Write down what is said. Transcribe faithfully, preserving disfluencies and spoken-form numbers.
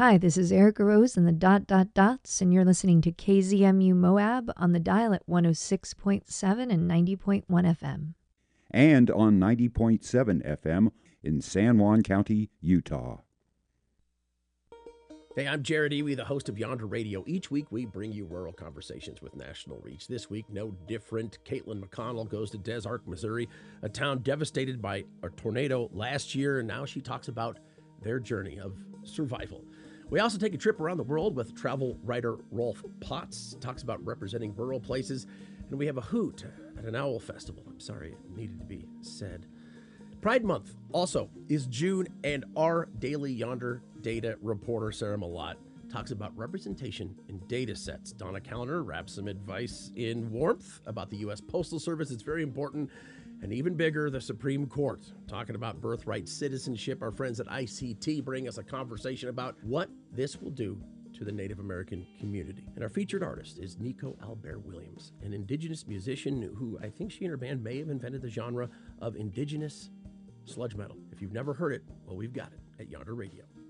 Hi, this is Erica Rose and the Dot Dot Dots, and you're listening to K Z M U Moab on the dial at one oh six point seven and ninety point one F M. And on ninety point seven F M in San Juan County, Utah. Hey, I'm Jared Ewey, the host of Yonder Radio. Each week, we bring you rural conversations with national reach. This week, no different. Caitlin McConnell goes to Des Arc, Missouri, a town devastated by a tornado last year, and now she talks about their journey of survival. We also take a trip around the world with travel writer Rolf Potts, talks about representing rural places, and we have a hoot at an owl festival. I'm sorry, it needed to be said. Pride Month also is June, and our daily Yonder data reporter, Sarah Malott, talks about representation in data sets. Donna Callender wraps some advice in warmth about the U S Postal Service. It's very important. And even bigger, the Supreme Court, talking about birthright citizenship. Our friends at I C T bring us a conversation about what this will do to the Native American community. And our featured artist is Nico Albert Williams, an indigenous musician who I think she and her band may have invented the genre of indigenous sludge metal. If you've never heard it, well, we've got it at Yonder Radio.